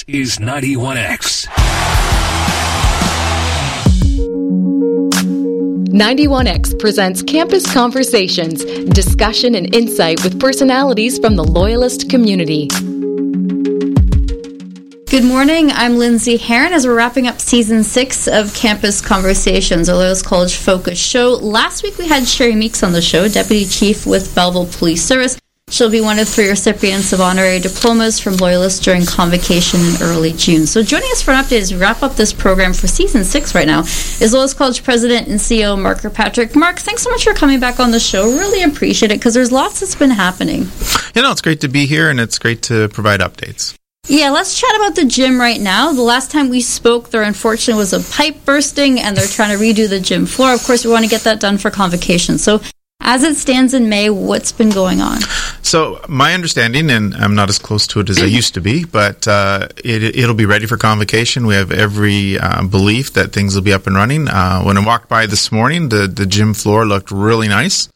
is 91X. 91X presents Campus Conversations, discussion and insight with personalities from the Loyalist community. Good morning, I'm Lindsay Heron as we're wrapping up Season 6 of Campus Conversations, a Loyalist College Focus show. Last week we had Sherry Meeks on the show, Deputy Chief with Belleville Police Service. She'll be one of 3 recipients of honorary diplomas from Loyalists during convocation in early June. So joining us for an update as we wrap up this program for Season 6 right now is Loyalist College President and CEO Mark Kirkpatrick. Mark, thanks so much for coming back on the show. Really appreciate it because there's lots that's been happening. It's great to be here and it's great to provide updates. Yeah, let's chat about the gym right now. The last time we spoke, there unfortunately was a pipe bursting and they're trying to redo the gym floor. Of course, we want to get that done for convocation. So as it stands in May, what's been going on? So my understanding, and I'm not as close to it as I used to be, but it'll be ready for convocation. We have every belief that things will be up and running. When I walked by this morning, the gym floor looked really nice.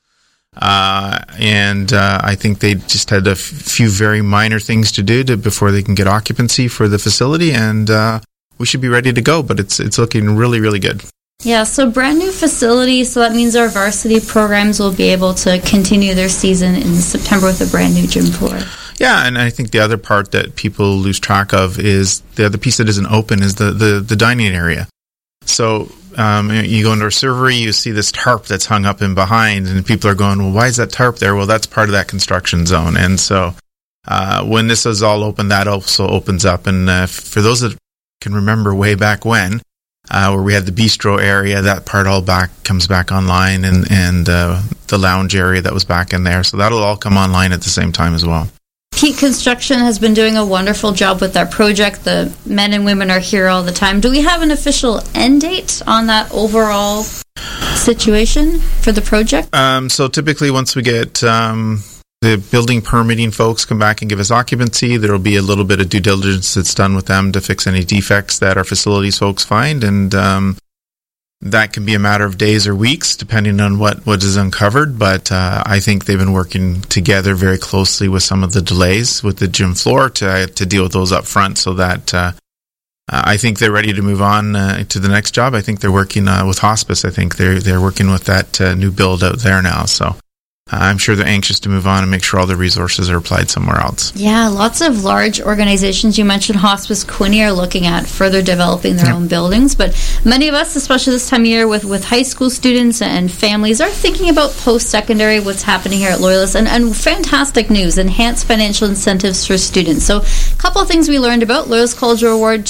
And I think they just had a few very minor things to do before they can get occupancy for the facility, and we should be ready to go, but it's looking really, really good. Yeah, so brand new facility, so that means our varsity programs will be able to continue their season in September with a brand new gym floor. Yeah, and I think the other part that people lose track of is the other piece that isn't open is the dining area. So you go into our servery, you see this tarp that's hung up in behind, and people are going, well, why is that tarp there? Well, that's part of that construction zone. And so when this is all open, that also opens up. And for those that can remember way back when, where we had the bistro area, that part all comes back online, and the lounge area that was back in there. So that'll all come online at the same time as well. Peak Construction has been doing a wonderful job with that project. The men and women are here all the time. Do we have an official end date on that overall situation for the project? So typically once we get the building permitting folks come back and give us occupancy, there will be a little bit of due diligence that's done with them to fix any defects that our facilities folks find, and that can be a matter of days or weeks depending on what is uncovered. But I think they've been working together very closely with some of the delays with the gym floor to deal with those up front, so that I think they're ready to move on to the next job. I think they're working with hospice. I think they're working with that new build out there now, so I'm sure they're anxious to move on and make sure all the resources are applied somewhere else. Yeah, lots of large organizations. You mentioned Hospice Quinte are looking at further developing their own buildings, but many of us, especially this time of year with high school students and families, are thinking about post-secondary, what's happening here at Loyalist, and fantastic news, enhanced financial incentives for students. So a couple of things we learned about. Loyalist College will award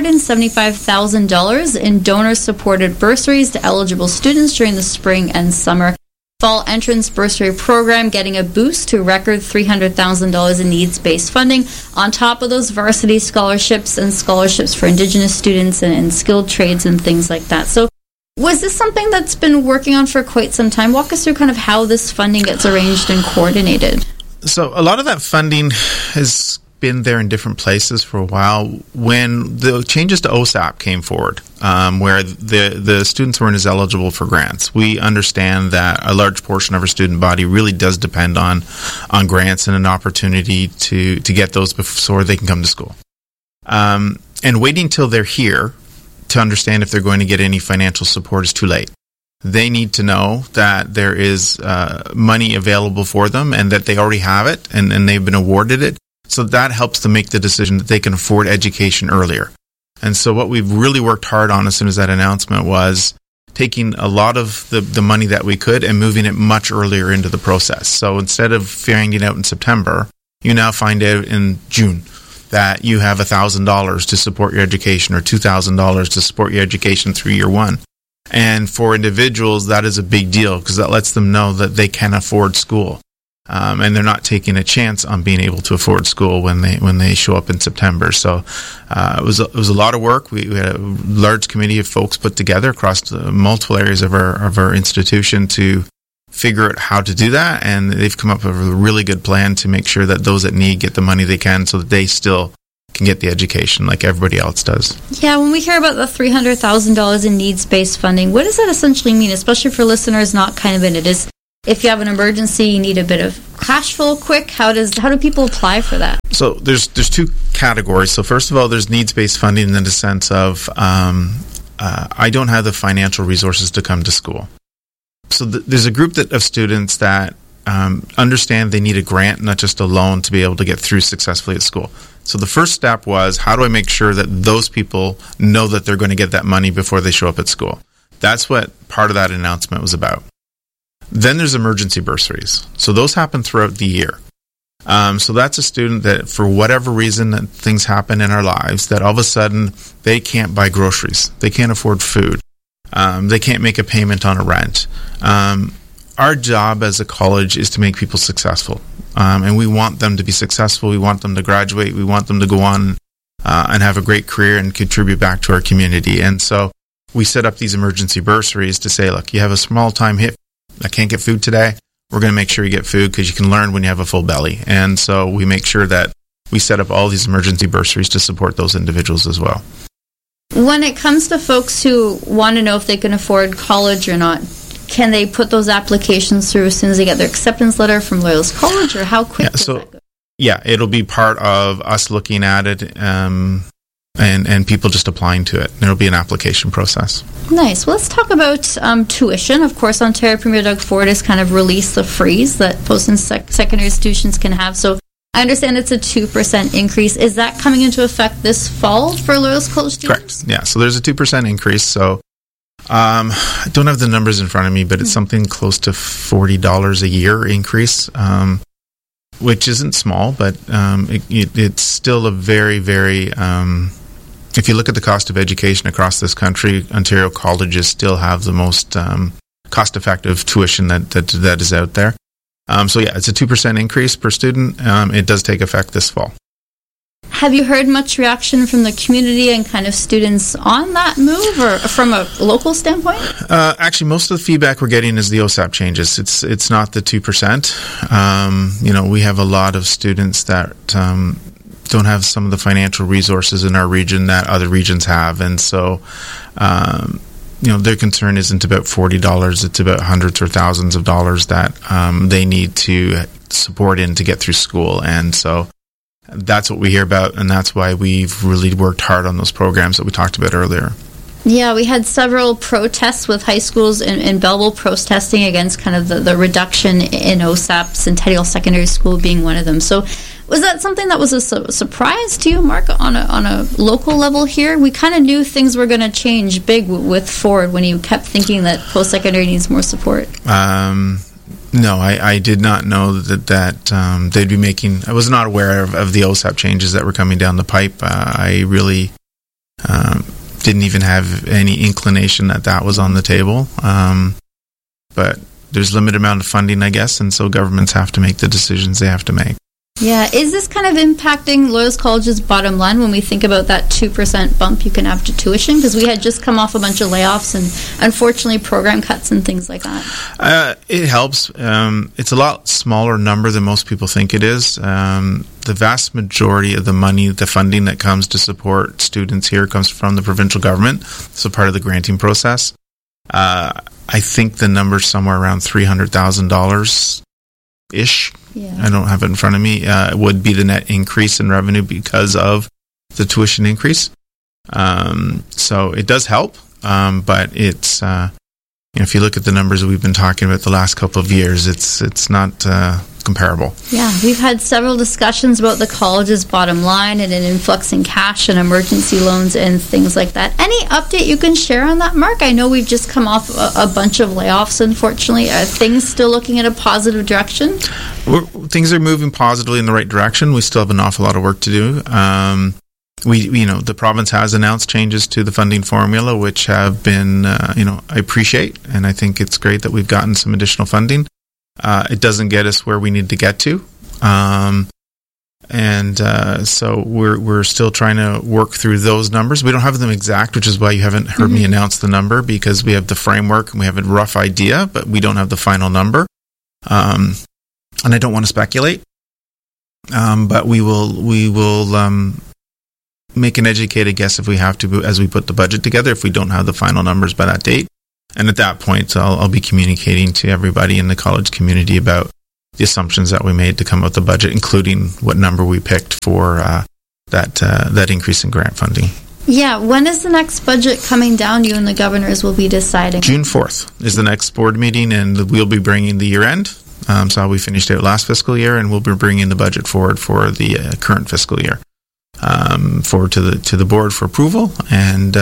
$275,000 in donor-supported bursaries to eligible students during the spring and summer. Fall entrance bursary program getting a boost to a record $300,000 in needs-based funding on top of those varsity scholarships and scholarships for Indigenous students and skilled trades and things like that. So was this something that's been working on for quite some time? Walk us through kind of how this funding gets arranged and coordinated. So a lot of that funding has been there in different places for a while. When the changes to OSAP came forward, where the students weren't as eligible for grants, we understand that a large portion of our student body really does depend on grants and an opportunity to get those before they can come to school. And waiting till they're here to understand if they're going to get any financial support is too late. They need to know that there is money available for them and that they already have it and they've been awarded it. So that helps them make the decision that they can afford education earlier. And so what we've really worked hard on as soon as that announcement was taking a lot of the money that we could and moving it much earlier into the process. So instead of finding out in September, you now find out in June that you have $1,000 to support your education or $2,000 to support your education through year one. And for individuals, that is a big deal because that lets them know that they can afford school. And they're not taking a chance on being able to afford school when they show up in September. So it was a lot of work. We had a large committee of folks put together across multiple areas of our institution to figure out how to do that, and they've come up with a really good plan to make sure that those that need get the money they can, so that they still can get the education like everybody else does. Yeah, when we hear about the $300,000 in needs-based funding, what does that essentially mean, especially for listeners not kind of in it? Is if you have an emergency, you need a bit of cash flow quick, how do people apply for that? So there's two categories. So first of all, there's needs-based funding in the sense of I don't have the financial resources to come to school. So there's a group of students that understand they need a grant, not just a loan, to be able to get through successfully at school. So the first step was, how do I make sure that those people know that they're going to get that money before they show up at school? That's what part of that announcement was about. Then there's emergency bursaries. So those happen throughout the year. So that's a student that, for whatever reason, that things happen in our lives, that all of a sudden they can't buy groceries. They can't afford food. They can't make a payment on a rent. Our job as a college is to make people successful. And we want them to be successful. We want them to graduate. We want them to go on and have a great career and contribute back to our community. And so we set up these emergency bursaries to say, look, you have a small time hit. I can't get food today. We're going to make sure you get food because you can learn when you have a full belly. And so we make sure that we set up all these emergency bursaries to support those individuals as well. When it comes to folks who want to know if they can afford college or not, can they put those applications through as soon as they get their acceptance letter from Loyalist College, or how quick does that go? Yeah, it'll be part of us looking at it and people just applying to it. There'll be an application process. Nice. Well, let's talk about tuition. Of course, Ontario Premier Doug Ford has kind of released the freeze that post and secondary institutions can have. So I understand it's a 2% increase. Is that coming into effect this fall for Loyalist College students? Correct. Yeah, so there's a 2% increase. So I don't have the numbers in front of me, but it's something close to $40 a year increase, which isn't small, but it's still a very, very... if you look at the cost of education across this country, Ontario colleges still have the most cost-effective tuition that is out there. So yeah, it's a 2% increase per student. It does take effect this fall. Have you heard much reaction from the community and kind of students on that move, or from a local standpoint? Actually, most of the feedback we're getting is the OSAP changes. It's not the 2%. We have a lot of students that don't have some of the financial resources in our region that other regions have, and so their concern isn't about $40. It's about hundreds or thousands of dollars that they need to support in to get through school, and so that's what we hear about, and that's why we've really worked hard on those programs that we talked about earlier. Yeah, we had several protests with high schools in Belleville protesting against kind of the reduction in OSAP, Centennial Secondary School being one of them. So was that something that was a surprise to you, Mark, on a local level here? We kind of knew things were going to change big with Ford when he kept thinking that post-secondary needs more support. No, I did not know that they'd be making... I was not aware of the OSAP changes that were coming down the pipe. I really didn't even have any inclination that was on the table. But there's limited amount of funding, I guess, and so governments have to make the decisions they have to make. Yeah, is this kind of impacting Loyalist College's bottom line when we think about that 2% bump you can have to tuition? Because we had just come off a bunch of layoffs and, unfortunately, program cuts and things like that. It helps. It's a lot smaller number than most people think it is. The vast majority of the money, the funding that comes to support students here comes from the provincial government, so part of the granting process. I think the number's somewhere around $300,000-ish. Yeah. I don't have it in front of me. It would be the net increase in revenue because of the tuition increase. So it does help, but it's if you look at the numbers that we've been talking about the last couple of years, it's not comparable. Yeah, we've had several discussions about the college's bottom line and an influx in cash and emergency loans and things like that. Any update you can share on that, Mark? I know we've just come off a bunch of layoffs, unfortunately. Are things still looking at a positive direction? Things are moving positively in the right direction. We still have an awful lot of work to do. The province has announced changes to the funding formula, which have been, I appreciate, and I think it's great that we've gotten some additional funding. It doesn't get us where we need to get to, so we're still trying to work through those numbers. We don't have them exact, which is why you haven't heard me announce the number, because we have the framework and we have a rough idea, but we don't have the final number. And I don't want to speculate, but we will make an educated guess if we have to as we put the budget together, if we don't have the final numbers by that date. And at that point, I'll be communicating to everybody in the college community about the assumptions that we made to come up with the budget, including what number we picked for that increase in grant funding. Yeah, when is the next budget coming down? You and the governors will be deciding. June 4th is the next board meeting, and we'll be bringing the year end. So we finished out last fiscal year, and we'll be bringing the budget forward for the current fiscal year forward to the board for approval. And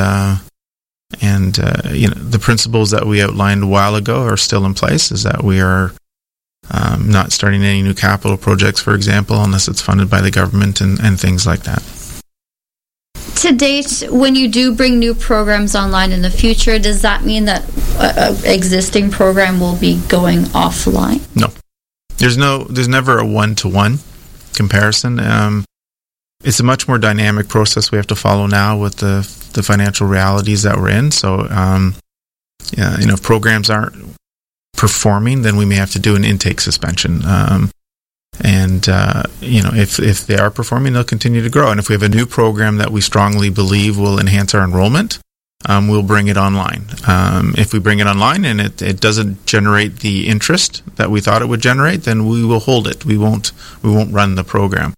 the principles that we outlined a while ago are still in place. Is that we are not starting any new capital projects, for example, unless it's funded by the government and things like that. To date, when you do bring new programs online in the future, does that mean that an existing program will be going offline? No. There's never a one-to-one comparison. It's a much more dynamic process we have to follow now with the financial realities that we're in. So, if programs aren't performing, then we may have to do an intake suspension. If they are performing, they'll continue to grow. And if we have a new program that we strongly believe will enhance our enrollment, we'll bring it online. If we bring it online and it doesn't generate the interest that we thought it would generate, then we will hold it. We won't run the program.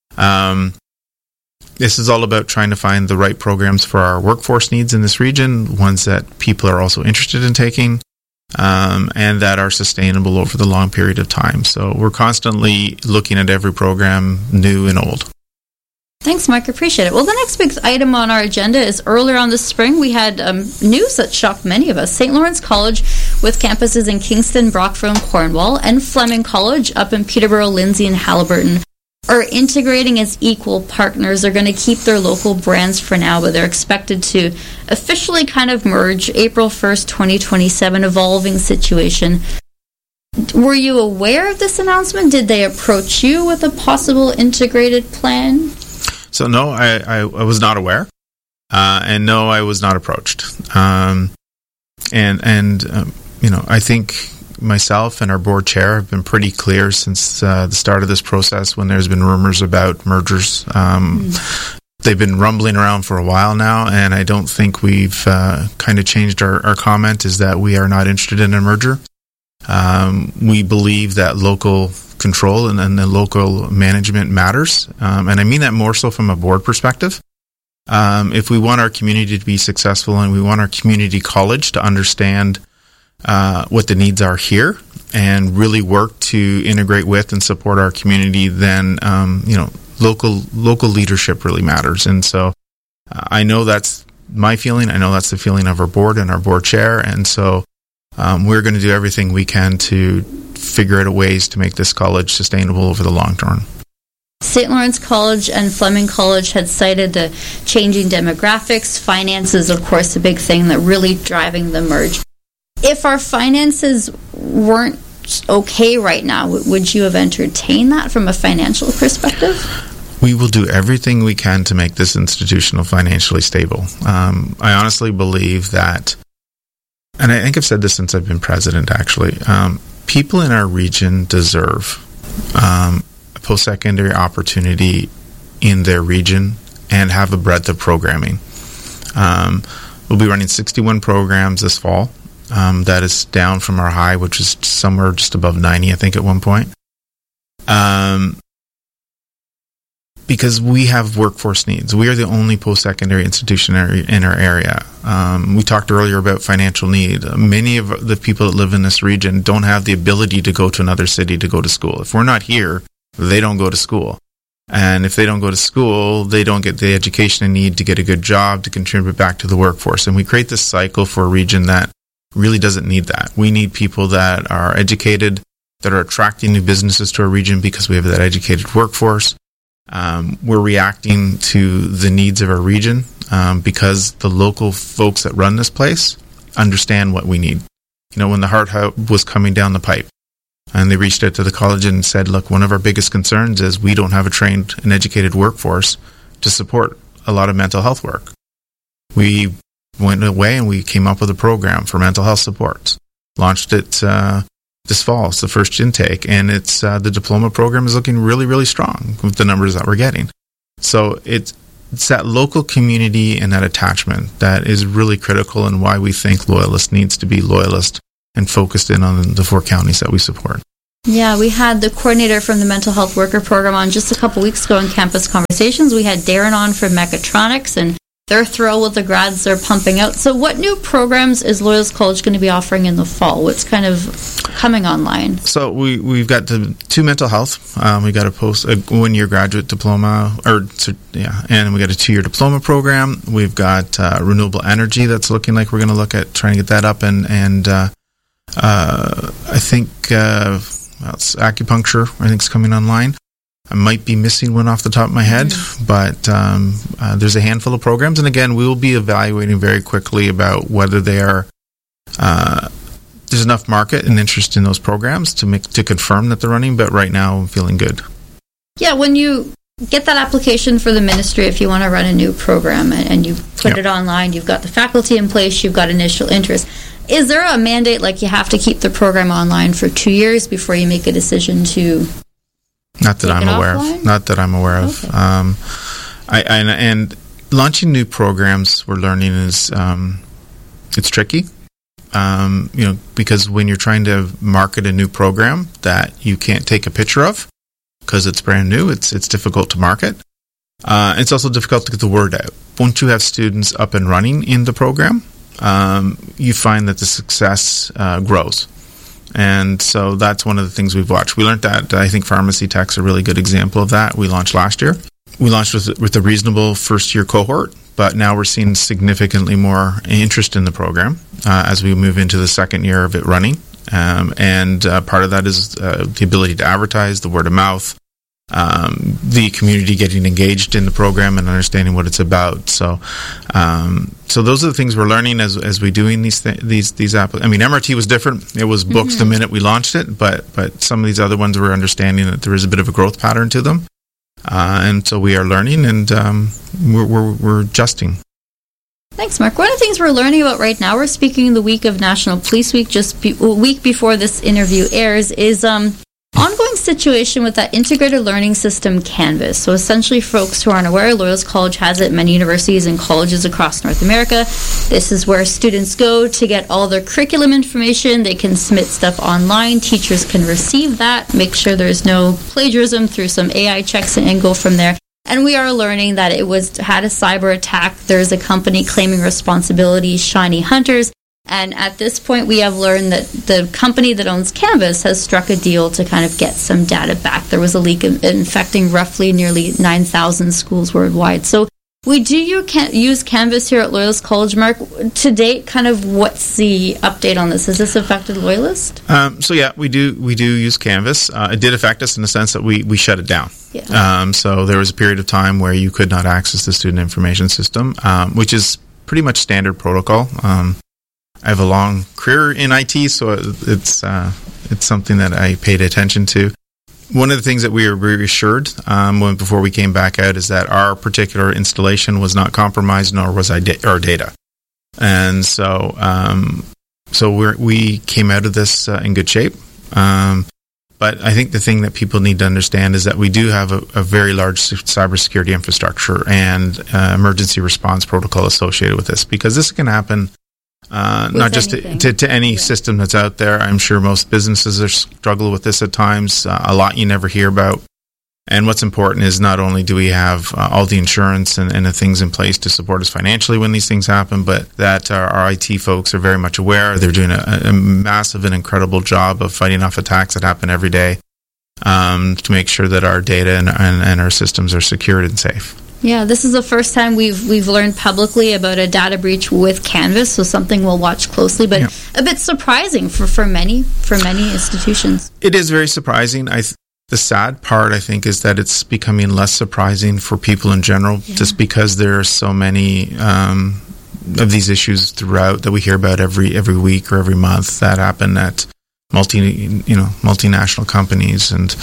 This is all about trying to find the right programs for our workforce needs in this region, ones that people are also interested in taking, and that are sustainable over the long period of time. So we're constantly looking at every program, new and old. Thanks, Mark. Appreciate it. Well, the next big item on our agenda is earlier on this spring, we had news that shocked many of us. St. Lawrence College, with campuses in Kingston, Brockville, and Cornwall, and Fleming College up in Peterborough, Lindsay, and Haliburton, are integrating as equal partners. They're going to keep their local brands for now, but they're expected to officially kind of merge April 1st, 2027, evolving situation. Were you aware of this announcement? Did they approach you with a possible integrated plan? So no, I was not aware, and no, I was not approached. I think myself and our board chair have been pretty clear since the start of this process when there's been rumors about mergers. They've been rumbling around for a while now, and I don't think we've kind of changed our comment, is that we are not interested in a merger. We believe that local control and the local management matters, and I mean that more so from a board perspective. If we want our community to be successful and we want our community college to understand what the needs are here and really work to integrate with and support our community, then local leadership really matters. And so I know that's my feeling. I know that's the feeling of our board and our board chair. And so we're going to do everything we can to figure out ways to make this college sustainable over the long term. St. Lawrence College and Fleming College had cited the changing demographics. Finances, of course, a big thing that really driving the merge. If our finances weren't okay right now, would you have entertained that from a financial perspective? We will do everything we can to make this institution financially stable. I honestly believe that, and I think I've said this since I've been president, actually, people in our region deserve a post-secondary opportunity in their region and have a breadth of programming. We'll be running 61 programs this fall. That is down from our high, which is somewhere just above 90, I think, at one point. Because we have workforce needs. We are the only post-secondary institution in our area. We talked earlier about financial need. Many of the people that live in this region don't have the ability to go to another city to go to school. If we're not here, they don't go to school. And if they don't go to school, they don't get the education they need to get a good job, to contribute back to the workforce. And we create this cycle for a region that really doesn't need that. We need people that are educated, that are attracting new businesses to our region because we have that educated workforce. We're reacting to the needs of our region because the local folks that run this place understand what we need. When the Heart Hub was coming down the pipe and they reached out to the college and said, look, one of our biggest concerns is we don't have a trained and educated workforce to support a lot of mental health work. We went away and we came up with a program for mental health supports. Launched it this fall. It's the first intake, and it's the diploma program is looking really, really strong with the numbers that we're getting. So it's that local community and that attachment that is really critical, and why we think Loyalist needs to be Loyalist and focused in on the 4 counties that we support. Yeah, we had the coordinator from the mental health worker program on just a couple weeks ago in Campus Conversations. We had Darren on from Mechatronics, and they're thrilled with the grads they're pumping out. So what new programs is Loyalist College going to be offering in the fall? What's kind of coming online? So we've got the 2 mental health. We got a 1-year graduate diploma, and we got a 2-year diploma program. We've got renewable energy that's looking like we're going to look at trying to get that up, and I think it's acupuncture. I think is coming online. I might be missing one off the top of my head, but there's a handful of programs. And again, we will be evaluating very quickly about whether they are there's enough market and interest in those programs to confirm that they're running. But right now, I'm feeling good. Yeah, when you get that application for the ministry, if you want to run a new program and you put it online, you've got the faculty in place, you've got initial interest. Is there a mandate, like you have to keep the program online for 2 years before you make a decision to... Not that I'm aware of. Not that I'm aware of. And launching new programs, we're learning is it's tricky. Because when you're trying to market a new program that you can't take a picture of because it's brand new, it's difficult to market. It's also difficult to get the word out. Once you have students up and running in the program, you find that the success grows. And so that's one of the things we've watched. We learned that, I think Pharmacy Tech's a really good example of that. We launched last year. We launched with a reasonable first-year cohort, but now we're seeing significantly more interest in the program as we move into the second year of it running. And part of that is the ability to advertise, the word of mouth, the community getting engaged in the program and understanding what it's about. So those are the things we're learning as we doing these MRT was different. It was booked the minute we launched it, but some of these other ones we're understanding that there is a bit of a growth pattern to them, and so we are learning and we're adjusting. Thanks, Mark. One of the things we're learning about right now, we're speaking the week of National Police Week, just a week before this interview airs, is ongoing situation with that integrated learning system, Canvas. So essentially, folks who aren't aware, Loyalist College has it, many universities and colleges across North America. This is where students go to get all their curriculum information. They can submit stuff online. Teachers can receive that, make sure there's no plagiarism through some AI checks and go from there. And we are learning that it had a cyber attack. There's a company claiming responsibility, Shiny Hunters. And at this point, we have learned that the company that owns Canvas has struck a deal to kind of get some data back. There was a leak infecting roughly nearly 9,000 schools worldwide. So we do use Canvas here at Loyalist College. Mark, to date, kind of what's the update on this? Has this affected Loyalist? We do use Canvas. It did affect us in the sense that we shut it down. Yeah. So there was a period of time where you could not access the student information system, which is pretty much standard protocol. I have a long career in IT, so it's something that I paid attention to. One of the things that we were reassured before we came back out is that our particular installation was not compromised, nor was our data. And so we came out of this in good shape. But I think the thing that people need to understand is that we do have a very large cybersecurity infrastructure and emergency response protocol associated with this, because this can happen not just to any system that's out there. I'm sure most businesses struggle with this at times, a lot you never hear about. And what's important is not only do we have all the insurance and the things in place to support us financially when these things happen, but that our IT folks are very much aware. They're doing a massive and incredible job of fighting off attacks that happen every day to make sure that our data and our systems are secured and safe. Yeah, this is the first time we've learned publicly about a data breach with Canvas, so something we'll watch closely, but a bit surprising for many institutions. It is very surprising. The sad part, I think, is that it's becoming less surprising for people in general, just because there are so many of these issues throughout that we hear about every week or every month that happen at multinational companies, and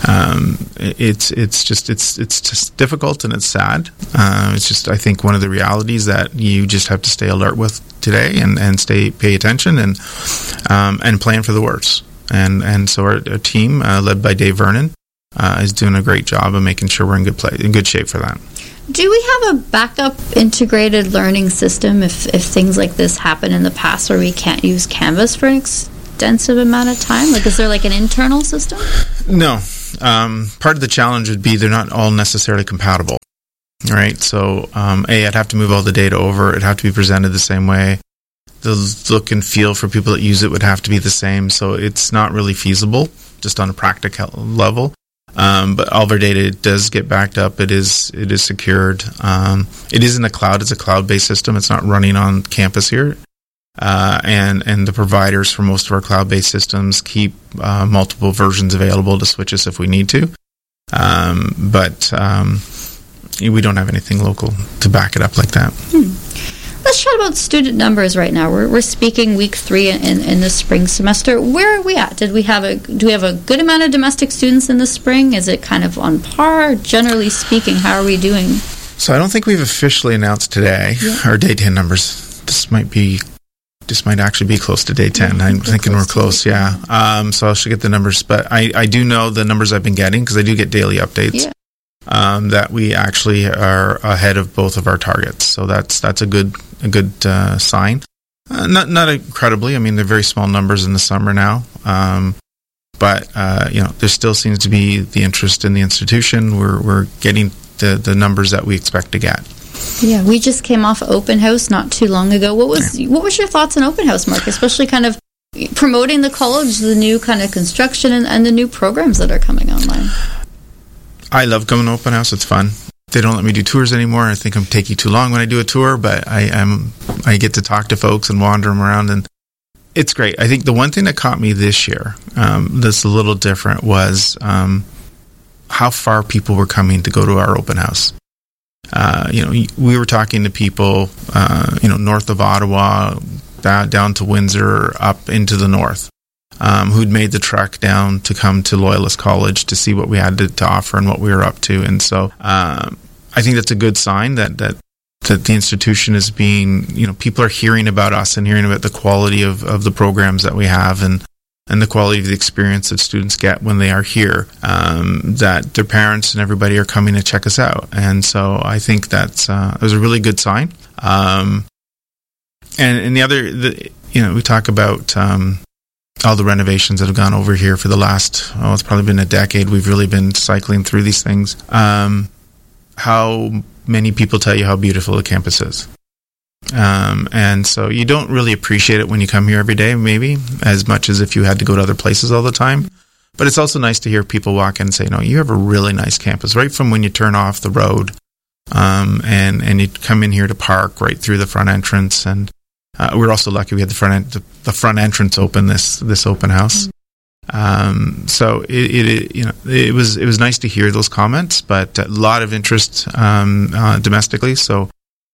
it's just difficult and it's sad. It's just, I think, one of the realities that you just have to stay alert with today and pay attention and plan for the worst. And so our team, led by Dave Vernon, is doing a great job of making sure we're in good shape for that. Do we have a backup integrated learning system if things like this happen in the past where we can't use Canvas, for extensive amount of time? Like, is there like an internal system? No. Part of the challenge would be they're not all necessarily compatible, right? So, I'd have to move all the data over. It'd have to be presented the same way. The look and feel for people that use it would have to be the same. So it's not really feasible just on a practical level. But all of our data does get backed up. It is secured. It is in the cloud. It's a cloud-based system. It's not running on campus here. And the providers for most of our cloud-based systems keep multiple versions available to switch us if we need to. But we don't have anything local to back it up like that. Let's chat about student numbers right now. We're speaking week 3 in the spring semester. Where are we at? Do we have a good amount of domestic students in the spring? Is it kind of on par? Generally speaking, how are we doing? So I don't think we've officially announced today our day 10 numbers. This might actually be close to day 10. I'm thinking we're close, yeah. So I should get the numbers. But I do know the numbers I've been getting, because I do get daily updates. Yeah. That we actually are ahead of both of our targets, so that's a good sign. Not incredibly. I mean, they're very small numbers in the summer now, but there still seems to be the interest in the institution. We're getting the numbers that we expect to get. Yeah, we just came off Open House not too long ago. What was your thoughts on Open House, Mark? Especially kind of promoting the college, the new kind of construction and the new programs that are coming online. I love coming to Open House. It's fun. They don't let me do tours anymore. I think I'm taking too long when I do a tour, but I get to talk to folks and wander them around, and it's great. I think the one thing that caught me this year that's a little different was how far people were coming to go to our Open House. We were talking to people, north of Ottawa, down to Windsor, up into the north. Who'd made the trek down to come to Loyalist College to see what we had to offer and what we were up to. And so I think that's a good sign that the institution is being, people are hearing about us and hearing about the quality of the programs that we have and the quality of the experience that students get when they are here, that their parents and everybody are coming to check us out. And so I think that was a really good sign. And the other, we talk about all the renovations that have gone over here for the last, it's probably been a decade. We've really been cycling through these things. How many people tell you how beautiful the campus is. And so you don't really appreciate it when you come here every day, maybe, as much as if you had to go to other places all the time. But it's also nice to hear people walk in and say, no, you have a really nice campus, right from when you turn off the road, and you come in here to park right through the front entrance. And we're also lucky we had the front entrance open this open house. So it was nice to hear those comments, but a lot of interest domestically. So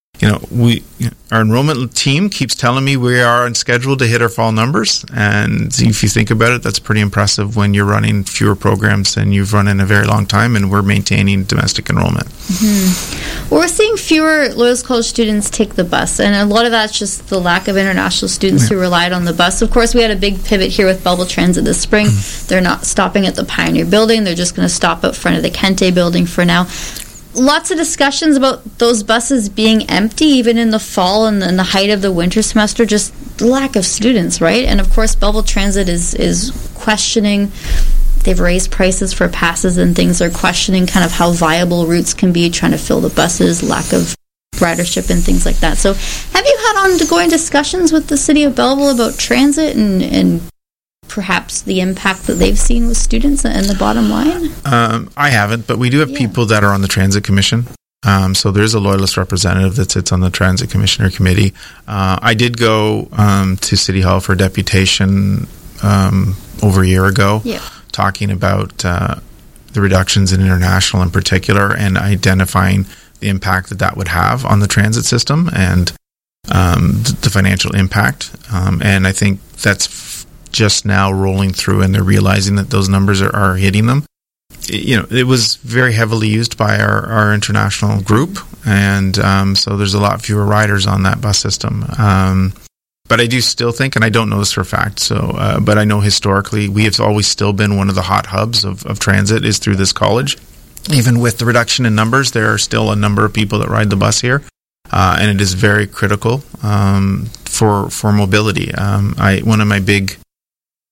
our enrollment team keeps telling me we are on schedule to hit our fall numbers, and if you think about it, that's pretty impressive when you're running fewer programs than you've run in a very long time, and we're maintaining domestic enrollment. Mm-hmm. Well, we're seeing fewer Loyalist College students take the bus, and a lot of that's just the lack of international students who relied on the bus. Of course, we had a big pivot here with Belleville Transit this spring. They're not stopping at the Pioneer Building. They're just going to stop out front of the Kente Building for now. Lots of discussions about those buses being empty, even in the fall and in the height of the winter semester, just the lack of students, right? And of course, Belleville Transit is questioning. They've raised prices for passes and things. They're questioning kind of how viable routes can be, trying to fill the buses, lack of ridership and things like that. So have you had ongoing discussions with the City of Belleville about transit and perhaps the impact that they've seen with students and the bottom line? I haven't, but we do have people that are on the Transit Commission. So there's a Loyalist representative that sits on the Transit Commissioner Committee. I did go to City Hall for a deputation over a year ago, talking about the reductions in international in particular and identifying the impact that would have on the transit system and the financial impact. And I think that's just now rolling through, and they're realizing that those numbers are hitting them. It was very heavily used by our international group, and so there's a lot fewer riders on that bus system. But I do still think, and I don't know this for a fact, but I know historically we have always still been one of the hot hubs of transit is through this college. Even with the reduction in numbers, there are still a number of people that ride the bus here, and it is very critical for mobility. One of my big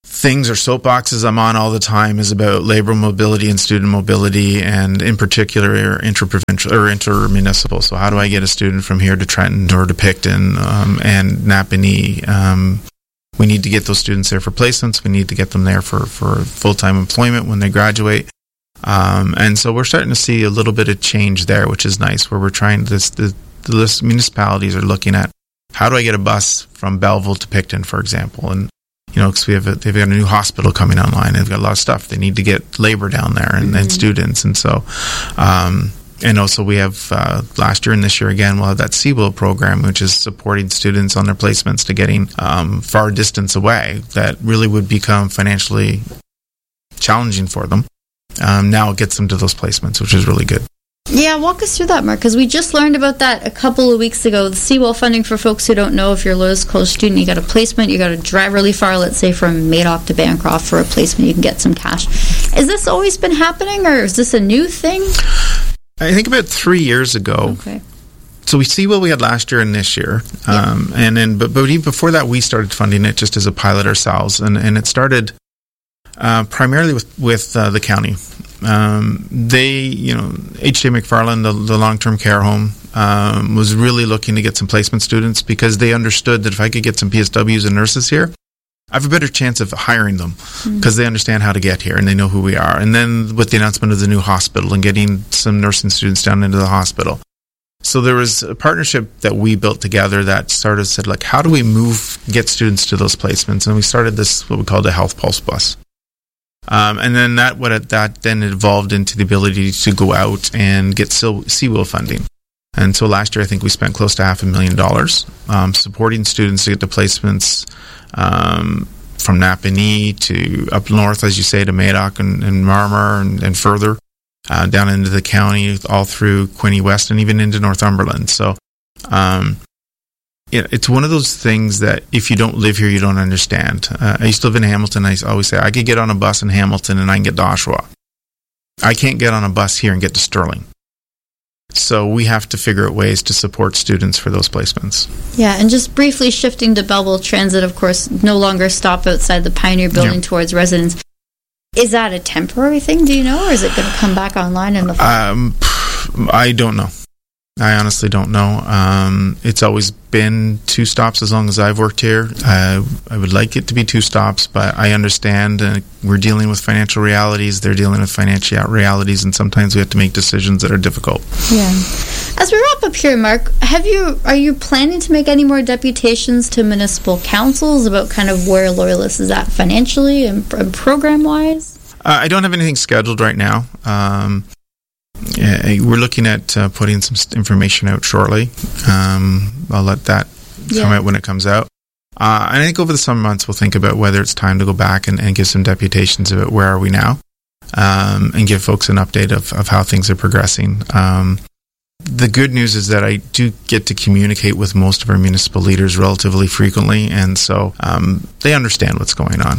things or soapboxes I'm on all the time is about labor mobility and student mobility, and in particular interprovincial or intermunicipal. So how do I get a student from here to Trenton or to Picton and Napanee? We need to get those students there for placements. We need to get them there for full-time employment when they graduate. And so we're starting to see a little bit of change there, which is nice, where we're trying the municipalities are looking at, how do I get a bus from Belleville to Picton, for example? And, because they've got a new hospital coming online. They've got a lot of stuff. They need to get labor down there and students. And so, and also we have last year and this year again, we'll have that CWIL program, which is supporting students on their placements to getting far distance away that really would become financially challenging for them. Now it gets them to those placements, which is really good. Yeah, walk us through that, Mark, because we just learned about that a couple of weeks ago. The CWIL funding, for folks who don't know, if you're a Loyalist College student, you got a placement, you got to drive really far, let's say from Madoc to Bancroft for a placement, you can get some cash. Has this always been happening, or is this a new thing? I think about 3 years ago. Okay. So we see what we had last year and this year, and then but even before that, we started funding it just as a pilot ourselves, and it started primarily with the county. H.J. McFarland, the long-term care home, was really looking to get some placement students because they understood that if I could get some PSWs and nurses here, I have a better chance of hiring them because they understand how to get here and they know who we are. And then with the announcement of the new hospital and getting some nursing students down into the hospital. So there was a partnership that we built together that said, like, how do we get students to those placements? And we started this, what we called a Health Pulse bus. And then that then evolved into the ability to go out and get CWIL funding. And so last year, I think we spent close to $500,000 supporting students to get to placements from Napanee to up north, as you say, to Madoc and Marmor and further down into the county, all through Quinte West and even into Northumberland. So it's one of those things that if you don't live here, you don't understand. I used to live in Hamilton. I always say, I could get on a bus in Hamilton and I can get to Oshawa. I can't get on a bus here and get to Sterling. So we have to figure out ways to support students for those placements. Yeah, and just briefly shifting to Belleville Transit, of course, no longer stop outside the Pioneer Building towards residents. Is that a temporary thing, do you know, or is it going to come back online in the fall? I don't know. I honestly don't know. It's always been 2 stops as long as I've worked here. I would like it to be 2 stops, but I understand we're dealing with financial realities. They're dealing with financial realities, and sometimes we have to make decisions that are difficult. Yeah. As we wrap up here, Mark, are you planning to make any more deputations to municipal councils about kind of where Loyalist is at financially and program-wise? I don't have anything scheduled right now. We're looking at putting some information out shortly. I'll let that come out when it comes out. And I think over the summer months, we'll think about whether it's time to go back and give some deputations about where are we now, and give folks an update of how things are progressing. The good news is that I do get to communicate with most of our municipal leaders relatively frequently, and so they understand what's going on.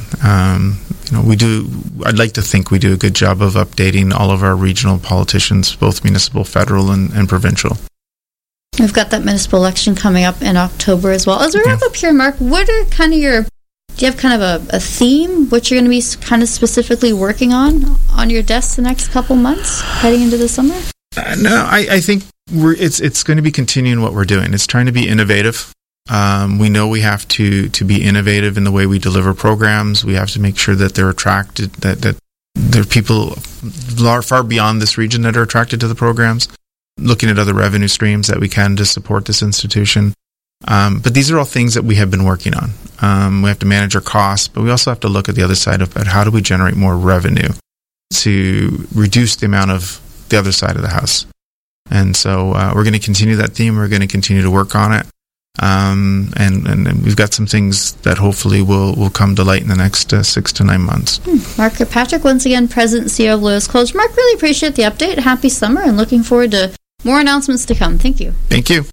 I'd like to think we do a good job of updating all of our regional politicians, both municipal, federal, and provincial. We've got that municipal election coming up in October as well. As we wrap up here, Mark, what are kind of do you have kind of a theme, what you're going to be kind of specifically working on your desk the next couple months heading into the summer? No, I think it's going to be continuing what we're doing. It's trying to be innovative. We know we have to be innovative in the way we deliver programs. We have to make sure that they're attracted, that there are people far beyond this region that are attracted to the programs, looking at other revenue streams that we can to support this institution. But these are all things that we have been working on. We have to manage our costs, but we also have to look at the other side of it. How do we generate more revenue to reduce the amount of the other side of the house? And so we're going to continue that theme. We're going to continue to work on it. And we've got some things that hopefully will come to light in the next 6 to 9 months. Mark Kirkpatrick, once again, President and CEO of Loyalist College. Mark, really appreciate the update. Happy summer and looking forward to more announcements to come. Thank you. Thank you.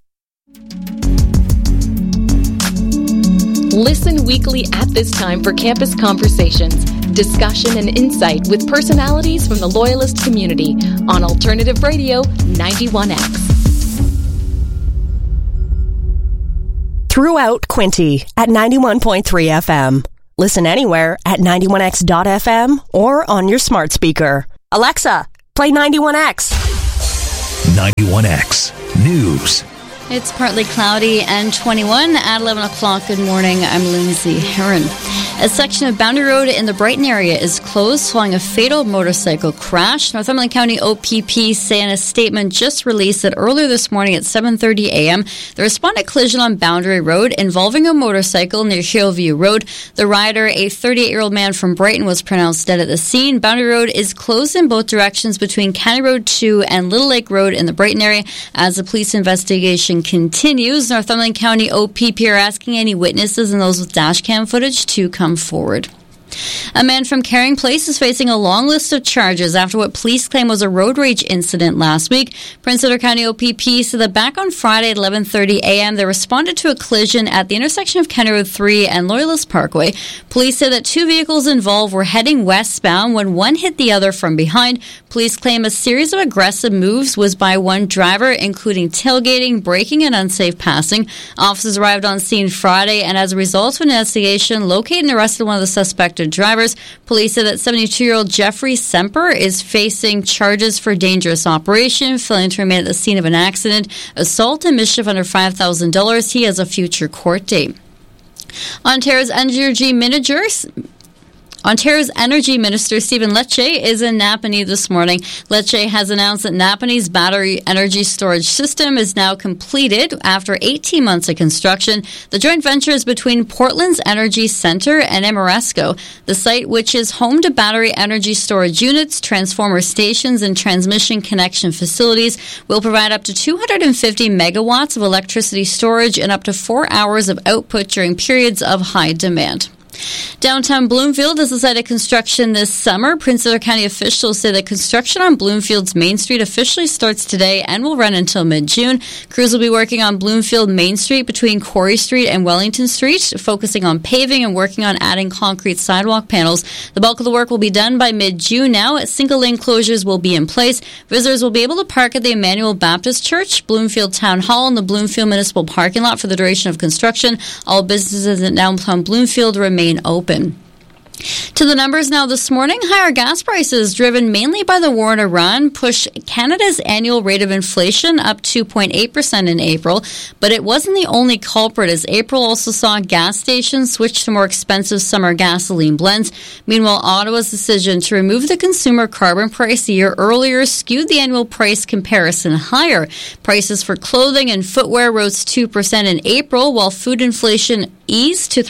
Listen weekly at this time for Campus Conversations, discussion and insight with personalities from the Loyalist community on Alternative Radio 91X. Throughout Quinte at 91.3 FM. Listen anywhere at 91x.fm or on your smart speaker. Alexa, play 91X. 91X News. It's partly cloudy and 21 at 11 o'clock. Good morning. I'm Lindsay Heron. A section of Boundary Road in the Brighton area is closed following a fatal motorcycle crash. Northumberland County OPP say in a statement just released that earlier this morning at 7:30 a.m., the responded collision on Boundary Road involving a motorcycle near Hillview Road. The rider, a 38-year-old man from Brighton, was pronounced dead at the scene. Boundary Road is closed in both directions between County Road 2 and Little Lake Road in the Brighton area as the police investigation continues. Northumberland County OPP are asking any witnesses and those with dashcam footage to come forward. A man from Caring Place is facing a long list of charges after what police claim was a road rage incident last week. Prince Edward County OPP said that back on Friday at 11:30 a.m., they responded to a collision at the intersection of County Road 3 and Loyalist Parkway. Police said that two vehicles involved were heading westbound when one hit the other from behind. Police claim a series of aggressive moves was by one driver, including tailgating, braking, and unsafe passing. Officers arrived on scene Friday, and as a result of an investigation, located and arrested one of the suspected drivers. Police said that 72-year-old Jeffrey Semper is facing charges for dangerous operation, failing to remain at the scene of an accident, assault, and mischief under $5,000. He has a future court date. Ontario's Energy Minister Stephen Lecce is in Napanee this morning. Lecce has announced that Napanee's battery energy storage system is now completed after 18 months of construction. The joint venture is between Portland's Energy Centre and Ameresco. The site, which is home to battery energy storage units, transformer stations, and transmission connection facilities, will provide up to 250 megawatts of electricity storage and up to 4 hours of output during periods of high demand. Downtown Bloomfield is the site of construction this summer. Prince Edward County officials say that construction on Bloomfield's Main Street officially starts today and will run until mid-June. Crews will be working on Bloomfield Main Street between Quarry Street and Wellington Street, focusing on paving and working on adding concrete sidewalk panels. The bulk of the work will be done by mid-June now. Single-lane closures will be in place. Visitors will be able to park at the Emmanuel Baptist Church, Bloomfield Town Hall, and the Bloomfield Municipal Parking Lot for the duration of construction. All businesses in downtown Bloomfield remain open. To the numbers now this morning. Higher gas prices, driven mainly by the war in Iran, pushed Canada's annual rate of inflation up 2.8% in April, but it wasn't the only culprit, as April also saw gas stations switch to more expensive summer gasoline blends. Meanwhile, Ottawa's decision to remove the consumer carbon price a year earlier skewed the annual price comparison higher. Prices for clothing and footwear rose 2% in April, while food inflation eased to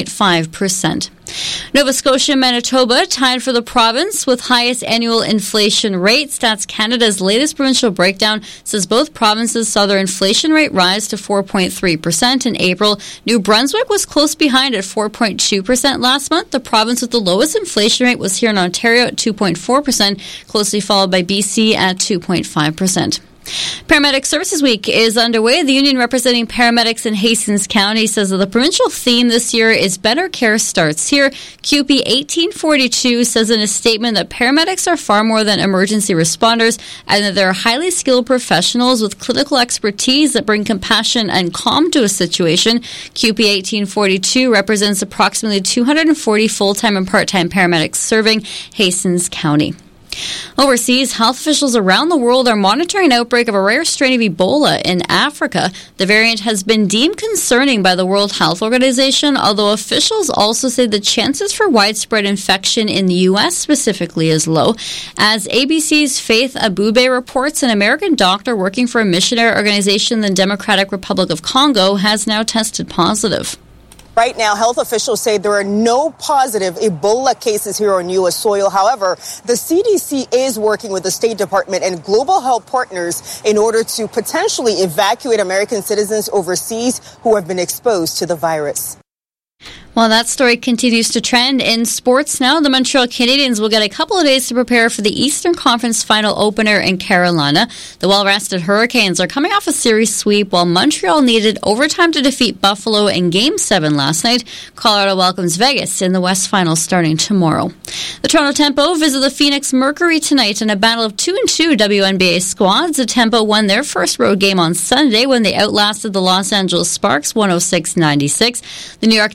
3.5%. Nova Scotia and Manitoba tied for the province with highest annual inflation rate. Stats Canada's latest provincial breakdown says both provinces saw their inflation rate rise to 4.3% in April. New Brunswick was close behind at 4.2% last month. The province with the lowest inflation rate was here in Ontario at 2.4%, closely followed by BC at 2.5%. Paramedic Services Week is underway. The union representing paramedics in Hastings County says that the provincial theme this year is Better Care Starts Here. CUPE 1842 says in a statement that paramedics are far more than emergency responders and that they're highly skilled professionals with clinical expertise that bring compassion and calm to a situation. CUPE 1842 represents approximately 240 full-time and part-time paramedics serving Hastings County. Overseas, health officials around the world are monitoring an outbreak of a rare strain of Ebola in Africa. The variant has been deemed concerning by the World Health Organization, although officials also say the chances for widespread infection in the U.S. specifically is low. As ABC's Faith Abube reports, an American doctor working for a missionary organization in the Democratic Republic of Congo has now tested positive. Right now, health officials say there are no positive Ebola cases here on U.S. soil. However, the CDC is working with the State Department and global health partners in order to potentially evacuate American citizens overseas who have been exposed to the virus. Well, that story continues to trend in sports now. The Montreal Canadiens will get a couple of days to prepare for the Eastern Conference final opener in Carolina. The well-rested Hurricanes are coming off a series sweep, while Montreal needed overtime to defeat Buffalo in Game 7 last night. Colorado welcomes Vegas in the West Final starting tomorrow. The Toronto Tempo visit the Phoenix Mercury tonight in a battle of 2-2 WNBA squads. The Tempo won their first road game on Sunday when they outlasted the Los Angeles Sparks 106-96. The New York Knicks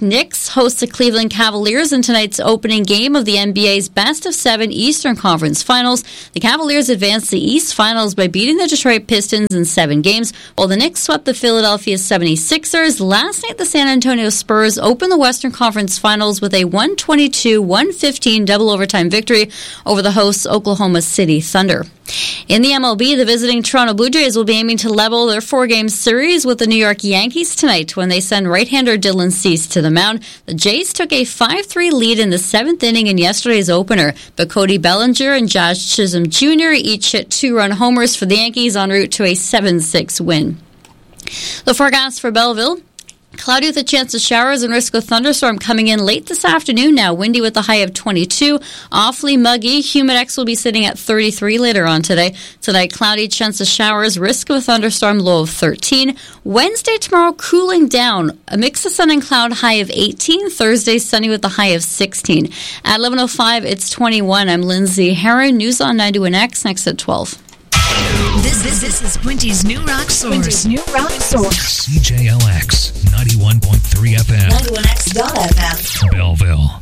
Canucks host the Cleveland Cavaliers in tonight's opening game of the NBA's best-of-7 Eastern Conference Finals. The Cavaliers advanced the East Finals by beating the Detroit Pistons in 7 games, while the Knicks swept the Philadelphia 76ers. Last night, the San Antonio Spurs opened the Western Conference Finals with a 122-115 double overtime victory over the hosts Oklahoma City Thunder. In the MLB, the visiting Toronto Blue Jays will be aiming to level their 4-game series with the New York Yankees tonight when they send right-hander Dylan Cease to the mound. The Jays took a 5-3 lead in the 7th inning in yesterday's opener, but Cody Bellinger and Josh Chisholm Jr. each hit 2-run homers for the Yankees en route to a 7-6 win. The forecast for Belleville: cloudy with a chance of showers and risk of thunderstorm coming in late this afternoon now. Windy with a high of 22. Awfully muggy. Humidex will be sitting at 33 later on today. Tonight, cloudy, chance of showers, risk of a thunderstorm, low of 13. Wednesday, tomorrow, cooling down. A mix of sun and cloud, high of 18. Thursday, sunny with a high of 16. At 11:05, it's 21. I'm Lindsay Herron. News on 91X, next at 12. This is Quinty's New Rock Source. CJLX 91.3 FM. 91X.FM. Belleville.